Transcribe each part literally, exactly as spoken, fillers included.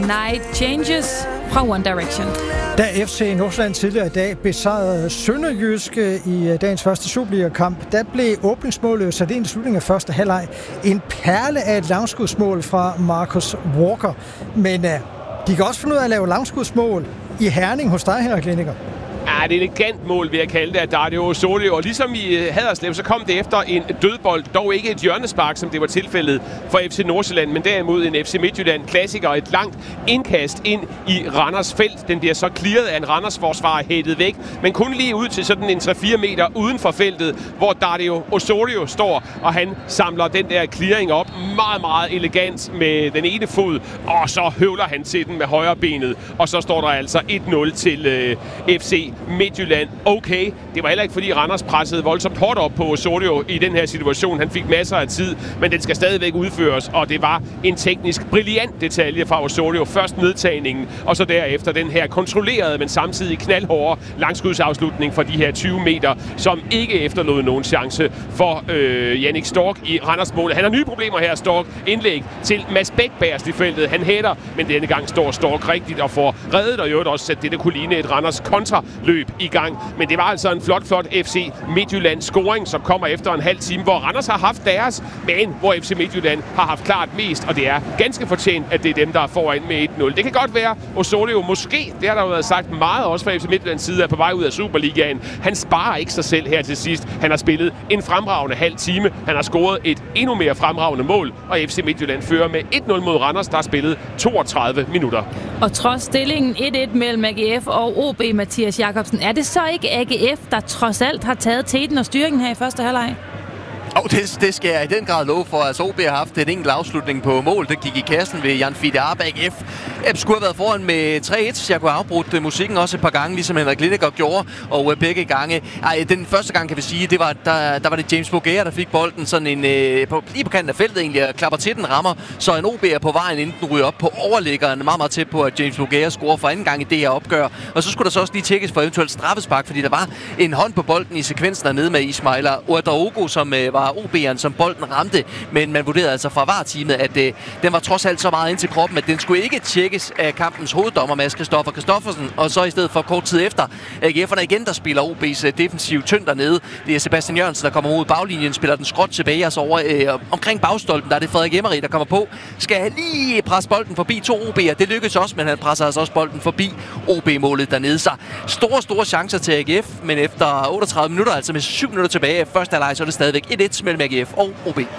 Night Changes fra One Direction. Da F C Nordsjælland tidligere i dag besejrede Sønderjyske i dagens første Superliga-kamp, der blev åbningsmålet sat ind i slutningen af første halvleg en perle af et langskudsmål fra Marcus Walker. Men uh, de kan også finde ud af at lave langskudsmål i Herning hos dig, Henrik Lindinger. Ja, det er et elegant mål, vil jeg kalde det, af Dario Osorio. Og ligesom i Haderslev, så kom det efter en dødbold. Dog ikke et hjørnespark, som det var tilfældet for F C Nordsjælland, men derimod en F C Midtjylland-klassiker. Et langt indkast ind i Randers felt. Den bliver så clearet af en Randers-forsvar hættet væk, men kun lige ud til sådan en tre fire meter uden for feltet, hvor Dario Osorio står, og han samler den der clearing op meget, meget elegant med den ene fod, og så høvler han til den med højre benet. Og så står der altså et nul til øh, F C Midtjylland. Okay, det var heller ikke fordi Randers pressede voldsomt hårdt op på Osorio i den her situation. Han fik masser af tid, men den skal stadigvæk udføres, og det var en teknisk brilliant detalje fra Osorio. Først nedtagningen, og så derefter den her kontrollerede, men samtidig knaldhårde langskudsafslutning fra de her tyve meter, som ikke efterlod nogen chance for øh, Jannik Stork i Randers mål. Han har nye problemer her, Stork. Indlæg til Mads Bæk bagerst i feltet. Han hætter, men denne gang står Stork rigtigt og får reddet, og i øvrigt også sat det, der kunne ligne et Randers kontra løb i gang. Men det var altså en flot, flot F C Midtjylland scoring, som kommer efter en halv time, hvor Randers har haft deres, men hvor F C Midtjylland har haft klart mest, og det er ganske fortjent, at det er dem, der er foran med et nul. Det kan godt være, Osorio måske, det har der jo været sagt meget også fra F C Midtjyllands side, er på vej ud af Superligaen. Han sparer ikke sig selv her til sidst. Han har spillet en fremragende halv time. Han har scoret et endnu mere fremragende mål, og F C Midtjylland fører med et nul mod Randers, der har spillet toogtredive minutter. Og trods stillingen et et mellem A G F og O B, Mathias Jakobsen, er det så ikke A G F, der trods alt har taget teten og styringen her i første halvleg? Oh, det, det skal jeg i den grad love for. Altså, O B har haft en enkelt afslutning på mål. Det gik i kassen ved Jan Fide Arp. A G F skulle have været foran med tre et. Jeg kunne have afbrudt musikken også et par gange, ligesom Henrik Lindinger gjorde. Og begge gange. Ej, den første gang kan vi sige, det var, der, der var det James Boguer, der fik bolden sådan en, øh, på, lige på kanten af feltet egentlig, og klapper til den rammer. Så en O B er på vejen, inden den ryger op på overliggeren. Meget, meget tæt på, at James Boguer scorer for anden gang i det her opgør. Og så skulle der så også lige tjekkes for eventuelt straffespark, fordi der var en hånd på bolden i sekvensen dernede med Ismaila Ouedraogo, som øh, var O B'eren, som bolden ramte. Men man vurderede altså fra V A R-teamet, at øh, den var trods alt så meget ind til kroppen, at den skulle ikke tjekkes af kampens hoveddommer, Mads Christoffer Christoffersen. Og så i stedet for kort tid efter, A G F'erne igen, der spiller O B's defensiv tynd dernede. Det er Sebastian Jørgensen, der kommer ud baglinjen, spiller den skråt tilbage, og så over øh, omkring bagstolpen, der er det Frederik Emery, der kommer på. Skal lige presse bolden forbi to O B'er. Det lykkes også, men han presser altså også bolden forbi O B-målet dernede. Så store, store chancer til A G F, men efter otteogtredive minutter, altså med syv minutter tilbage af første halvleg, så er det stadigvæk et et mellem A G F og O B.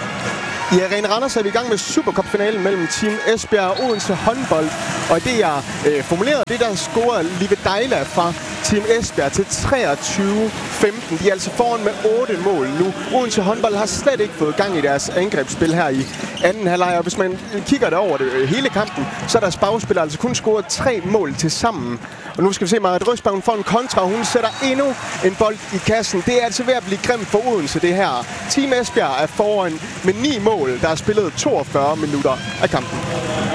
I Arena Randers er vi i gang med Supercup-finalen mellem Team Esbjerg og Odense håndbold. Og det jeg øh, formulerede, det der scorer Live Dejla fra Team Esbjerg til treogtyve femten. De er altså foran med otte mål nu. Odense håndbold har slet ikke fået gang i deres angrebsspil her i anden halvleg. Og hvis man kigger det over det, hele kampen, så er deres bagspillere altså kun scoret tre mål til sammen. Og nu skal vi se, Marit Røsberg, hun får en kontra, og hun sætter endnu en bold i kassen. Det er altså ved at blive grimt for Odense, det her. Team Esbjerg er foran med ni mål, der er spillet toogfyrre minutter af kampen.